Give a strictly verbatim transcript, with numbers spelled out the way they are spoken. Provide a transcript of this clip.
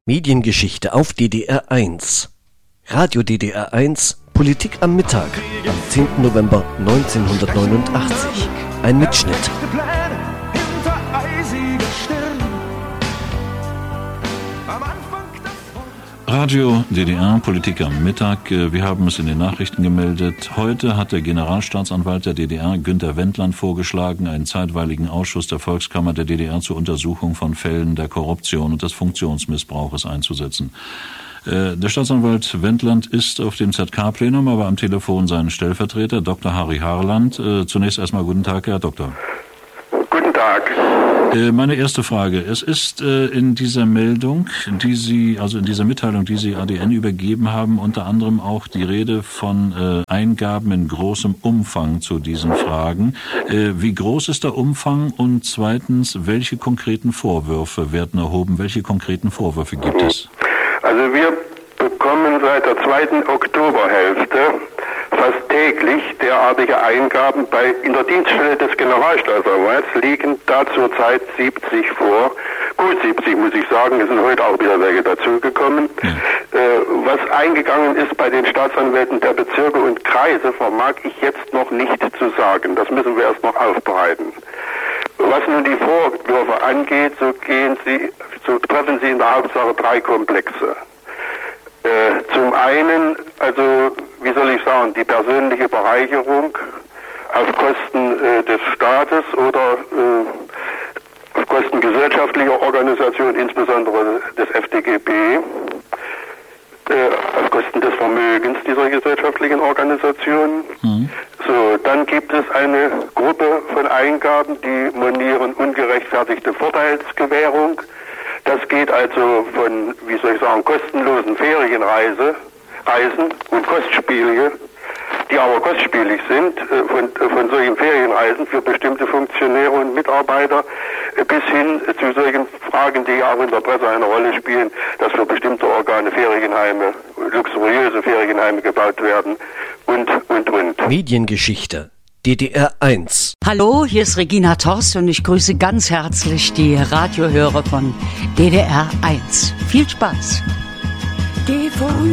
Mediengeschichte auf D D R eins. Radio D D R eins, Politik am Mittag, am zehnten November neunzehnhundertneunundachtzig. Ein Mitschnitt. Radio D D R, Politik am Mittag. Wir haben es in den Nachrichten gemeldet. Heute hat der Generalstaatsanwalt der D D R, Günter Wendland, vorgeschlagen, einen zeitweiligen Ausschuss der Volkskammer der D D R zur Untersuchung von Fällen der Korruption und des Funktionsmissbrauches einzusetzen. Der Staatsanwalt Wendland ist auf dem Z K-Plenum, aber am Telefon sein Stellvertreter, Doktor Harry Harland. Zunächst erstmal guten Tag, Herr Doktor. Guten Tag. Meine erste Frage. Es ist in dieser Meldung, die Sie, also in dieser Mitteilung, die Sie A D N übergeben haben, unter anderem auch die Rede von Eingaben in großem Umfang zu diesen Fragen. Wie groß ist der Umfang? Und zweitens, welche konkreten Vorwürfe werden erhoben? Welche konkreten Vorwürfe gibt es? Also wir bekommen seit der zweiten Oktoberhälfte fast täglich derartige Eingaben. Bei, in der Dienststelle des Generalstaatsanwalts liegen da zurzeit siebzig vor. Gut, siebzig muss ich sagen, es sind heute auch wieder welche dazugekommen. Ja. Äh, was eingegangen ist bei den Staatsanwälten der Bezirke und Kreise, vermag ich jetzt noch nicht zu sagen. Das müssen wir erst noch aufbereiten. Was nun die Vorwürfe angeht, so gehen sie, so treffen sie in der Hauptsache drei Komplexe. Äh, zum einen, also, wie soll ich sagen, die persönliche Bereicherung auf Kosten äh, des Staates oder äh, auf Kosten gesellschaftlicher Organisationen, insbesondere des F D G B, äh, auf Kosten des Vermögens dieser gesellschaftlichen Organisationen. Mhm. So, dann gibt es eine Gruppe von Eingaben, die monieren ungerechtfertigte Vorteilsgewährung. Das geht also von, wie soll ich sagen, kostenlosen Ferienreise, Reisen und Kostspiele, die aber kostspielig sind, von, von solchen Ferienreisen für bestimmte Funktionäre und Mitarbeiter, bis hin zu solchen Fragen, die auch in der Presse eine Rolle spielen, dass für bestimmte Organe Ferienheime, luxuriöse Ferienheime gebaut werden und, und, und. Mediengeschichte. D D R eins. Hallo, hier ist Regina Torst und ich grüße ganz herzlich die Radiohörer von D D R eins. Viel Spaß.